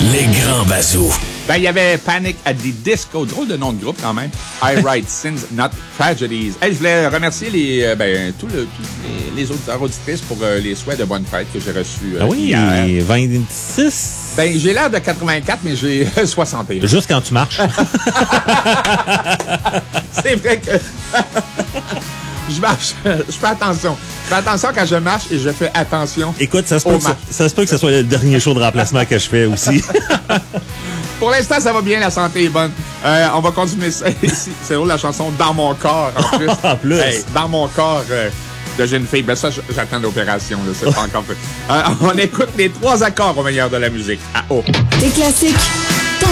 Les grands bazous. Ben, il y avait Panic at the Disco, drôle de nom de groupe quand même. I Write Sins, Not Tragedies. Hey, je voulais remercier tous les auditeurs auditrices pour les souhaits de bonne fête que j'ai reçus hier. 26? Ben, j'ai l'air de 84, mais j'ai 61. Juste quand tu marches. C'est vrai que je marche, je fais attention. Je fais attention quand je marche et je fais attention. Écoute, ça se peut que ce soit le dernier show de remplacement que je fais aussi. Pour l'instant, ça va bien, la santé est bonne. On va continuer ça ici. C'est drôle, la chanson « Dans mon corps » en plus. En plus. Hey, dans mon corps de jeune fille. Ben ça, j'attends l'opération. C'est pas encore fait. On écoute les 3 accords au meilleur de la musique. À O. Des classiques